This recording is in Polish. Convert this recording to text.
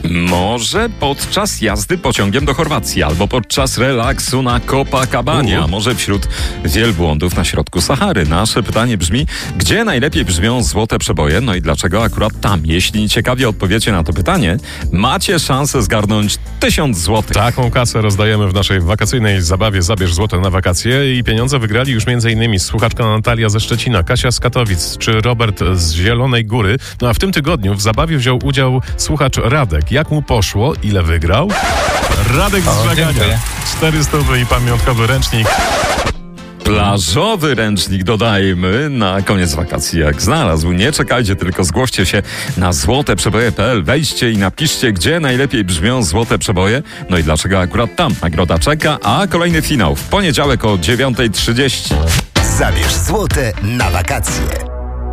Może podczas jazdy pociągiem do Chorwacji, albo podczas relaksu na Copacabanie, a może wśród wielbłądów na środku Sahary. Nasze pytanie brzmi, gdzie najlepiej brzmią złote przeboje? No i dlaczego akurat tam? Jeśli ciekawie odpowiecie na to pytanie, macie szansę zgarnąć 1000 złotych. Taką kasę rozdajemy w naszej wakacyjnej zabawie Zabierz złote na wakacje i pieniądze wygrali już m.in. słuchaczka Natalia ze Szczecina, Kasia z Katowic czy Robert z Zielonej Góry. No a w tym tygodniu w zabawie wziął udział słuchacz Radek. Jak mu poszło? Ile wygrał? Radek z Żagania. 400 i pamiątkowy ręcznik. Plażowy ręcznik, dodajmy, na koniec wakacji jak znalazł. Nie czekajcie, tylko zgłoście się na złoteprzeboje.pl. Wejdźcie i napiszcie, gdzie najlepiej brzmią złote przeboje. No i dlaczego akurat tam. Nagroda czeka, a kolejny finał w poniedziałek o 9:30. Zabierz złote na wakacje.